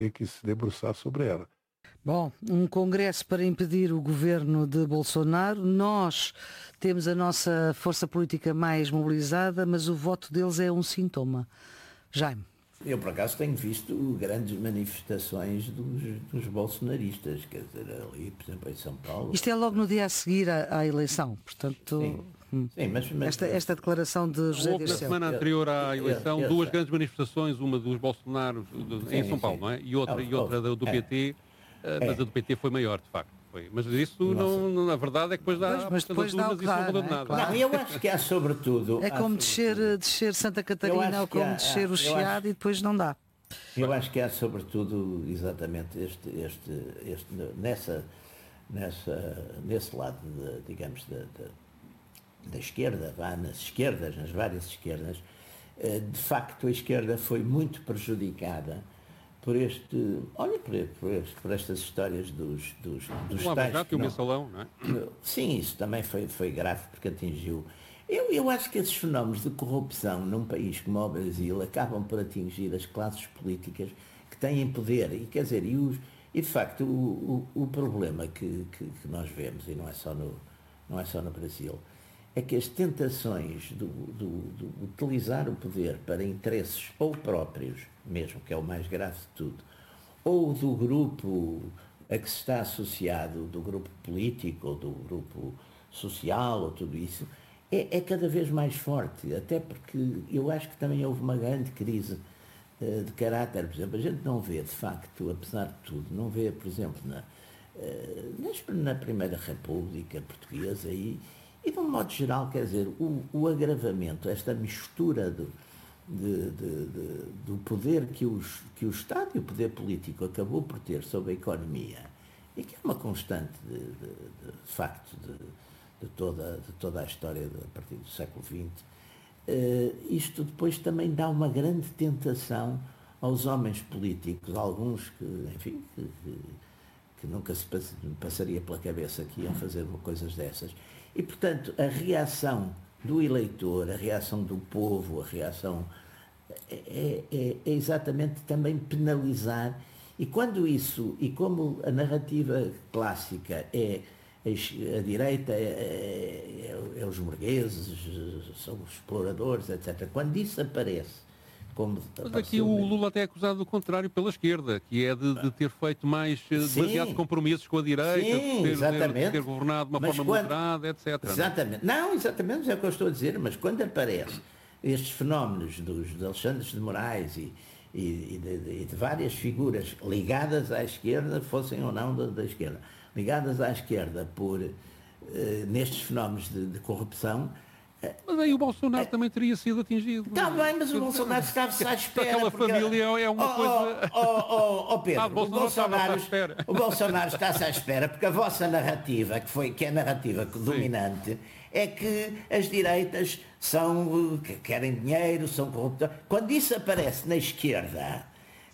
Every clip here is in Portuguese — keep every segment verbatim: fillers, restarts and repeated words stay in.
tem que se debruçar sobre ela. Bom, um congresso para impedir o governo de Bolsonaro. Nós temos a nossa força política mais mobilizada, mas o voto deles é um sintoma. Jaime. Eu, por acaso, tenho visto grandes manifestações dos, dos bolsonaristas, quer dizer, ali, por exemplo, em São Paulo. Isto é logo no dia a seguir à, à eleição, portanto... Sim, hum. Sim, mas, mas... Esta, esta declaração de José Houve na Dirceu. semana anterior à eleição eu, eu, eu, duas eu, grandes manifestações, uma dos Bolsonaros em São Paulo, sim. não é? E outra, Oh, e outra oh, do é. P T, É. mas a do P T foi maior, de facto. Foi. Mas isso, não, não, na verdade, é que depois dá Pois, mas depois dá o que isso não dá, muda não de é? nada. Claro. Não, eu acho que há sobretudo... É há como descer, sobretudo- descer Santa Eu Catarina acho ou que como há- descer o eu Chiado acho- e depois não dá. Eu acho que há sobretudo exatamente este, este, este nessa, nessa, nesse lado, de, digamos, da, da, da esquerda, vá, nas esquerdas, nas várias esquerdas, eh, de facto a esquerda foi muito prejudicada por este, olha, por, por, este- por estas histórias dos, dos, dos O Lava tais Jato e o que não- mensalão, não é? Sim, isso também foi, foi grave porque atingiu. Eu, eu acho que esses fenómenos de corrupção num país como o Brasil acabam por atingir as classes políticas que têm poder. E quer dizer, e, os, e de facto o, o, o problema que, que, que nós vemos, e não é só no, não é só no Brasil, é que as tentações do, do, do utilizar o poder para interesses ou próprios, mesmo, que é o mais grave de tudo, ou do grupo a que se está associado, do grupo político ou do grupo social ou tudo isso, é, é cada vez mais forte, até porque eu acho que também houve uma grande crise uh, de caráter. Por exemplo, a gente não vê, de facto, apesar de tudo, não vê, por exemplo, na, uh, nas, na Primeira República Portuguesa e, e de um modo geral, quer dizer, o, o agravamento, esta mistura do, de, de, de, do poder que, os, que o Estado e o poder político acabou por ter sobre a economia, e que é uma constante, de, de, de, de facto, de, de, toda, de toda a história de, a partir do século vinte, uh, isto depois também dá uma grande tentação aos homens políticos, alguns que, enfim, que, que, que nunca se pass, passaria pela cabeça que iam fazer coisas dessas. E, portanto, a reação do eleitor, a reação do povo, a reação é, é, é exatamente também penalizar. E quando isso, e como a narrativa clássica é a direita, é, é, é os burgueses, são os exploradores, etcétera. Quando isso aparece, como mas aqui o Lula até é acusado do contrário pela esquerda, que é de, de ter feito mais demasiados compromissos com a direita, sim, de, ter, exatamente. de ter governado de uma mas forma quando, moderada, etcétera. Exatamente. Não, não exatamente, é o que eu estou a dizer, mas quando aparecem estes fenómenos dos de Alexandre de Moraes e, e, e, de, e de várias figuras ligadas à esquerda, fossem ou não da, da esquerda, ligadas à esquerda por, uh, nestes fenómenos de, de corrupção. Mas aí o Bolsonaro é, também teria sido atingido. Está bem, mas o Bolsonaro estava-se à espera. Aquela porque... família é uma oh, coisa... Oh, oh, oh, oh Pedro, ah, o Bolsonaro, o Bolsonaro, espera. o Bolsonaro está-se à espera porque a vossa narrativa, que, foi, que é a narrativa dominante, é que as direitas são, que querem dinheiro, são corruptas. Quando isso aparece na esquerda,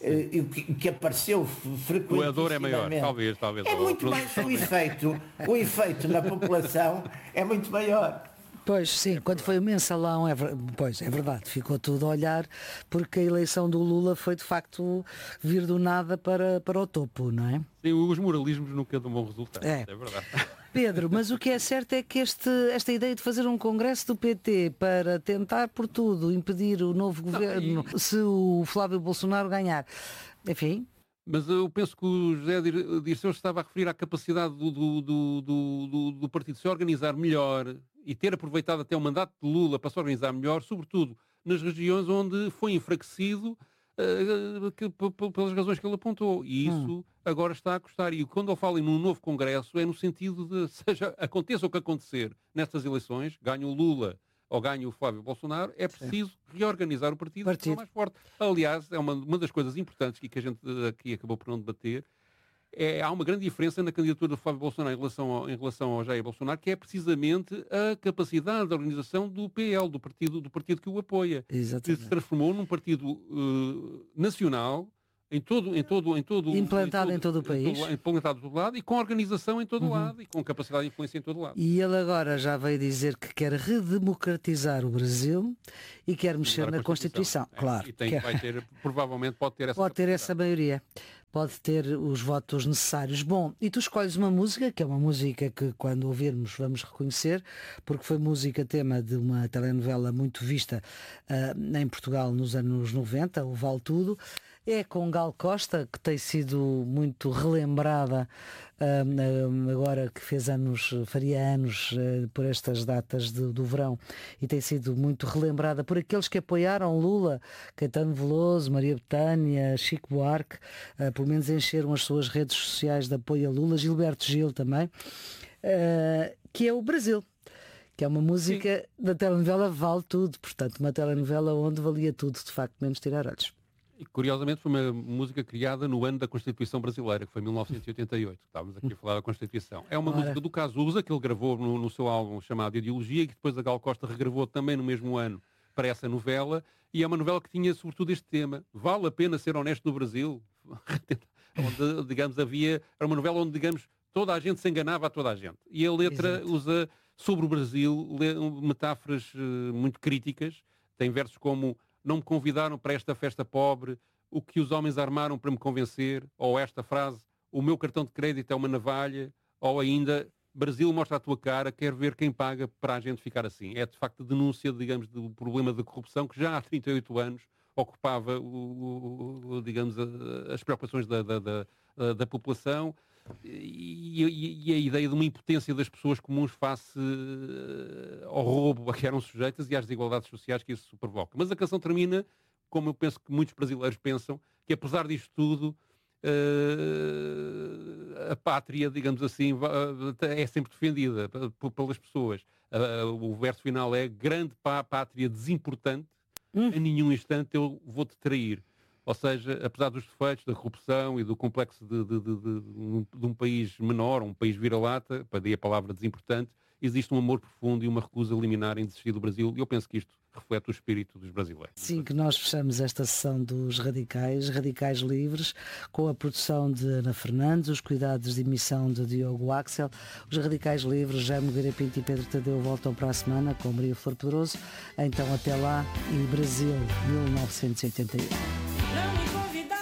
o que, que apareceu frequentemente... O dor é maior, talvez, talvez. É muito mais, o efeito, o efeito na população é muito maior. Pois, sim, quando foi o mensalão, é, pois, é verdade, ficou tudo a olhar, porque a eleição do Lula foi, de facto, vir do nada para, para o topo, não é? Sim, os moralismos nunca dão bom resultado, é, é verdade. Pedro, mas o que é certo é que este, esta ideia de fazer um congresso do P T para tentar, por tudo, impedir o novo governo, não, e... se o Flávio Bolsonaro ganhar, enfim... Mas eu penso que o José Dirceu estava a referir à capacidade do, do, do, do, do partido se organizar melhor e ter aproveitado até o mandato de Lula para se organizar melhor, sobretudo nas regiões onde foi enfraquecido uh, que, pelas razões que ele apontou. E isso hum. agora está a custar. E quando eu falo em um novo Congresso é no sentido de, seja, aconteça o que acontecer nestas eleições, ganha o Lula ou ganha o Flávio Bolsonaro, é preciso Sim. reorganizar o partido, partido. mais forte. Aliás, é uma, uma das coisas importantes e que a gente aqui acabou por não debater, é, há uma grande diferença na candidatura do Flávio Bolsonaro em relação ao, em relação ao Jair Bolsonaro, que é precisamente a capacidade de organização do P L, do partido, do partido que o apoia. Exatamente. Que se transformou num partido uh, nacional, em todo, em todo, em todo, implantado em todo, em todo o país, em todo, implantado em todo lado e com organização em todo uhum. lado e com capacidade de influência em todo lado. E ele agora já veio dizer que quer redemocratizar o Brasil e quer mexer na Constituição, Constituição. É, claro. E tem, quer... vai ter, provavelmente pode ter essa pode ter essa maioria. pode ter os votos necessários. Bom, e tu escolhes uma música, que é uma música que quando ouvirmos vamos reconhecer, porque foi música tema de uma telenovela muito vista uh, em Portugal nos anos noventa, o Vale Tudo. É com Gal Costa, que tem sido muito relembrada uh, agora que fez anos, faria anos uh, por estas datas de, do verão, e tem sido muito relembrada por aqueles que apoiaram Lula, Caetano Veloso, Maria Bethânia, Chico Buarque, uh, pelo menos encheram as suas redes sociais de apoio a Lula, Gilberto Gil também, uh, que é o Brasil. Que é uma música Sim. da telenovela Vale Tudo, portanto uma telenovela onde valia tudo, de facto, menos tirar olhos. E, curiosamente, foi uma música criada no ano da Constituição Brasileira, que foi mil novecentos e oitenta e oito. Estávamos aqui a falar da Constituição. É uma Ora. música do Cazuza, que ele gravou no, no seu álbum chamado Ideologia, e que depois a Gal Costa regravou também no mesmo ano para essa novela. E é uma novela que tinha, sobretudo, este tema. Vale a pena ser honesto no Brasil? Onde, digamos, havia... Era uma novela onde, digamos, toda a gente se enganava a toda a gente. E a letra Exato. usa, sobre o Brasil, metáforas uh, muito críticas. Tem versos como... Não me convidaram para esta festa pobre, o que os homens armaram para me convencer, ou esta frase, o meu cartão de crédito é uma navalha, ou ainda, Brasil mostra a tua cara, quero ver quem paga para a gente ficar assim. É de facto a denúncia, digamos, do problema da corrupção que já há trinta e oito anos ocupava, o, o, digamos, a, as preocupações da, da, da, da população e, e, e a ideia de uma impotência das pessoas comuns face ao roubo a que eram sujeitas e às desigualdades sociais que isso provoca. Mas a canção termina, como eu penso que muitos brasileiros pensam, que apesar disto tudo, uh, a pátria, digamos assim, é sempre defendida pelas pessoas. Uh, o verso final é: grande pátria desimportante, hum. em nenhum instante eu vou-te trair. Ou seja, apesar dos defeitos, da corrupção e do complexo de, de, de, de, de um país menor, um país vira-lata, para daí a palavra desimportante, existe um amor profundo e uma recusa liminar em desistir do Brasil, e eu penso que isto reflete o espírito dos brasileiros. Sim, que nós fechamos esta sessão dos Radicais, Radicais Livres, com a produção de Ana Fernandes, os cuidados de emissão de Diogo Axel. Os Radicais Livres, Jaime Nogueira Pinto e Pedro Tadeu voltam para a semana com Maria Flor Pedroso. Então até lá, e Brasil, mil novecentos e oitenta e um. Não me convidar.